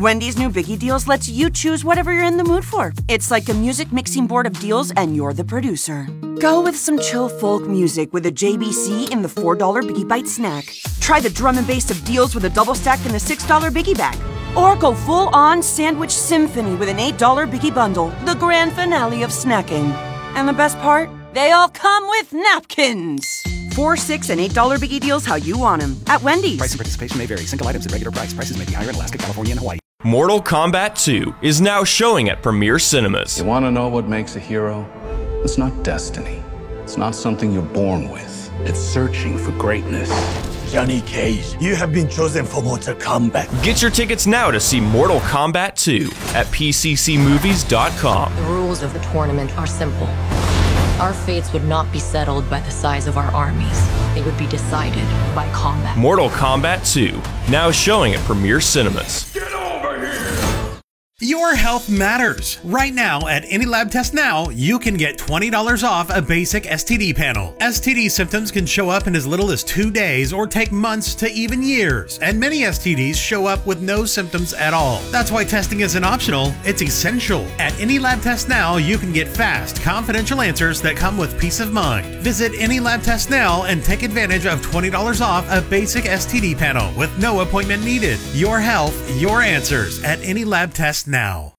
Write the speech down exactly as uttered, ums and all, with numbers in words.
Wendy's new Biggie Deals lets you choose whatever you're in the mood for. It's like a music mixing board of deals and you're the producer. Go with some chill folk music with a J B C in the four dollar Biggie Bite snack. Try the drum and bass of deals with a double stack in the six dollar Biggie Bag. Or go full-on sandwich symphony with an eight dollar Biggie Bundle, the grand finale of snacking. And the best part? They all come with napkins. Four, six, and eight dollar Biggie Deals how you want them at Wendy's. Price and participation may vary. Single items at regular price. Prices may be higher in Alaska, California, and Hawaii. Mortal Kombat two is now showing at Premiere Cinemas. You want to know what makes a hero? It's not destiny. It's not something you're born with. It's searching for greatness. Johnny Cage, you have been chosen for Mortal Kombat. Get your tickets now to see Mortal Kombat two at P C C movies dot com. The rules of the tournament are simple. Our fates would not be settled by the size of our armies. They would be decided by combat. Mortal Kombat two, now showing at Premiere Cinemas. Get over here! Your health matters. Right now at Any Lab Test Now, you can get twenty dollars off a basic S T D panel. S T D symptoms can show up in as little as two days or take months to even years, and many S T Ds show up with no symptoms at all. That's why testing isn't optional, it's essential. At Any Lab Test Now, you can get fast, confidential answers that come with peace of mind. Visit Any Lab Test Now and take advantage of twenty dollars off a basic S T D panel with no appointment needed. Your health, your answers at Any Lab Test Now.